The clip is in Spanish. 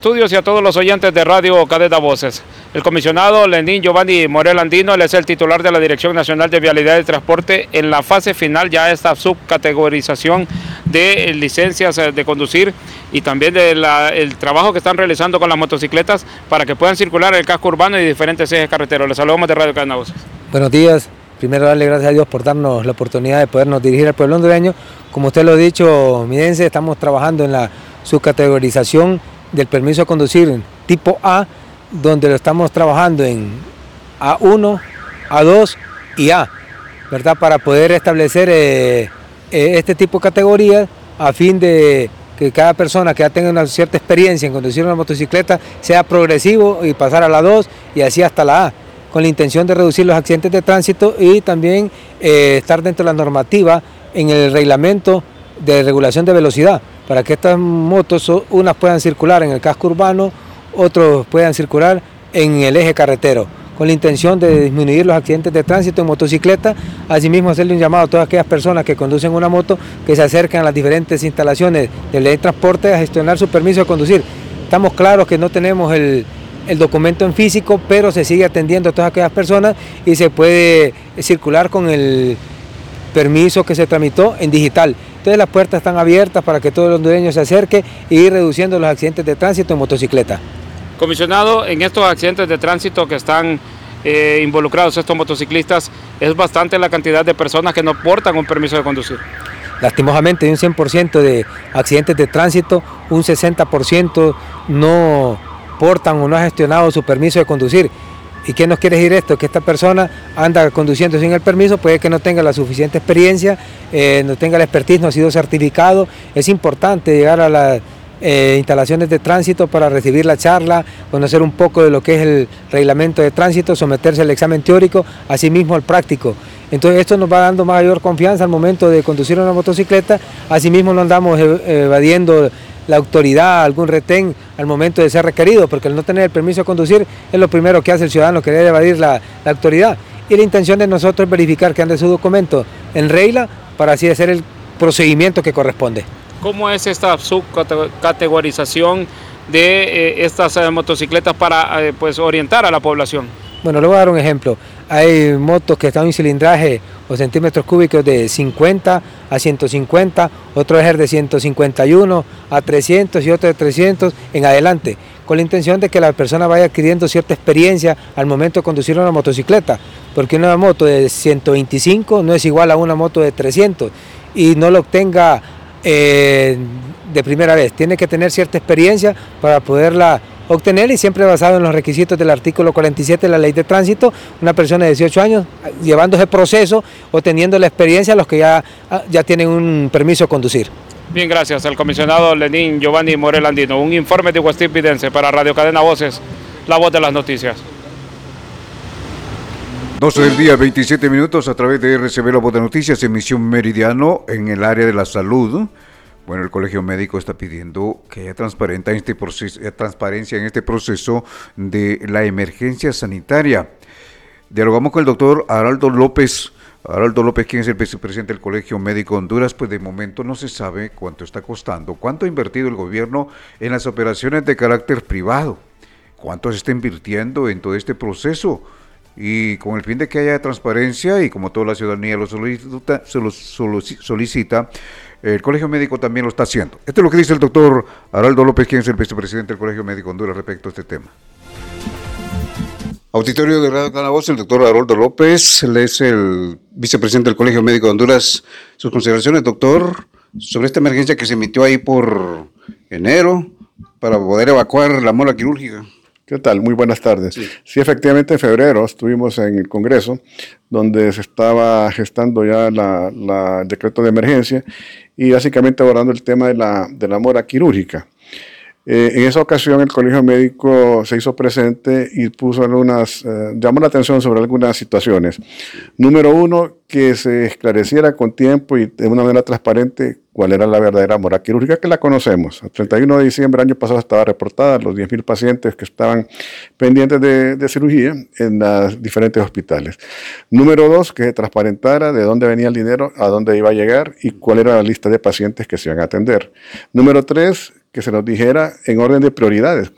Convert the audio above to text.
Estudios y a todos los oyentes de Radio Cadena Voces. El comisionado Lenín Giovanni Morel Andino, él es el titular de la Dirección Nacional de Vialidad y Transporte en la fase final ya esta subcategorización de licencias de conducir y también el trabajo que están realizando con las motocicletas para que puedan circular el casco urbano y diferentes ejes carreteros. Les saludamos de Radio Cadena Voces. Buenos días. Primero darle gracias a Dios por darnos la oportunidad de podernos dirigir al pueblo hondureño. Como usted lo ha dicho, midense, estamos trabajando en la subcategorización del permiso de conducir tipo A, donde lo estamos trabajando en A1, A2 y A, ¿verdad? Para poder establecer este tipo de categorías a fin de que cada persona que ya tenga una cierta experiencia en conducir una motocicleta sea progresivo y pasar a la 2 y así hasta la A, con la intención de reducir los accidentes de tránsito y también estar dentro de la normativa en el reglamento de regulación de velocidad, para que estas motos, unas puedan circular en el casco urbano, otros puedan circular en el eje carretero, con la intención de disminuir los accidentes de tránsito en motocicleta. Asimismo, hacerle un llamado a todas aquellas personas que conducen una moto que se acerquen a las diferentes instalaciones del ley de transporte a gestionar su permiso de conducir. Estamos claros que no tenemos el documento en físico, pero se sigue atendiendo a todas aquellas personas y se puede circular con el permiso que se tramitó en digital. Entonces las puertas están abiertas para que todo el hondureño se acerque y ir reduciendo los accidentes de tránsito en motocicleta. Comisionado, en estos accidentes de tránsito que están involucrados estos motociclistas, es bastante la cantidad de personas que no portan un permiso de conducir. Lastimosamente, de un 100% de accidentes de tránsito, un 60% no portan o no ha gestionado su permiso de conducir. ¿Y qué nos quiere decir esto? Que esta persona anda conduciendo sin el permiso, puede que no tenga la suficiente experiencia, no tenga la expertise, no ha sido certificado. Es importante llegar a las instalaciones de tránsito para recibir la charla, conocer un poco de lo que es el reglamento de tránsito, someterse al examen teórico, asimismo al práctico. Entonces esto nos va dando mayor confianza al momento de conducir una motocicleta, asimismo no andamos evadiendo la autoridad, algún retén al momento de ser requerido, porque al no tener el permiso de conducir es lo primero que hace el ciudadano, querer evadir la autoridad. Y la intención de nosotros es verificar que ande su documento en regla para así hacer el procedimiento que corresponde. ¿Cómo es esta subcategorización de estas motocicletas para pues, orientar a la población? Bueno, le voy a dar un ejemplo. Hay motos que están en cilindraje o centímetros cúbicos de 50 a 150, otro es de 151 a 300 y otro de 300 en adelante, con la intención de que la persona vaya adquiriendo cierta experiencia al momento de conducir una motocicleta, porque una moto de 125 no es igual a una moto de 300 y no lo obtenga de primera vez, tiene que tener cierta experiencia para poderla obtener y siempre basado en los requisitos del artículo 47 de la Ley de Tránsito, una persona de 18 años llevando ese proceso o teniendo la experiencia los que ya tienen un permiso de conducir. Bien, gracias al comisionado Lenín Giovanni Morel Andino. Un informe de Huastip Vidense para Radio Cadena Voces, la voz de las noticias. 12 del día, 27 minutos a través de RCB La Voz de Noticias, emisión Meridiano en el área de la salud. Bueno, el Colegio Médico está pidiendo que haya transparencia en este proceso de la emergencia sanitaria. Dialogamos con el doctor Haroldo López. Haroldo López, quien es el vicepresidente del Colegio Médico Honduras, pues de momento no se sabe cuánto está costando, cuánto ha invertido el gobierno en las operaciones de carácter privado, cuánto se está invirtiendo en todo este proceso. Y con el fin de que haya transparencia y como toda la ciudadanía lo solicita, el Colegio Médico también lo está haciendo. Esto es lo que dice el doctor Haroldo López, quien es el vicepresidente del Colegio Médico Honduras respecto a este tema. Auditorio de Radio Cadena Voces, el doctor Haroldo López, él es el vicepresidente del Colegio Médico de Honduras. Sus consideraciones, doctor, sobre esta emergencia que se emitió ahí por enero para poder evacuar la mola quirúrgica. ¿Qué tal? Muy buenas tardes. Sí, efectivamente en febrero estuvimos en el Congreso donde se estaba gestando ya el decreto de emergencia y básicamente abordando el tema de la mora quirúrgica. En esa ocasión el Colegio Médico se hizo presente y puso llamó la atención sobre algunas situaciones. Número uno, que se esclareciera con tiempo y de una manera transparente cuál era la verdadera mora quirúrgica, que la conocemos. El 31 de diciembre del año pasado estaba reportada los 10.000 pacientes que estaban pendientes de cirugía en los diferentes hospitales. Número dos, que se transparentara de dónde venía el dinero, a dónde iba a llegar y cuál era la lista de pacientes que se iban a atender. Número tres, que se nos dijera en orden de prioridades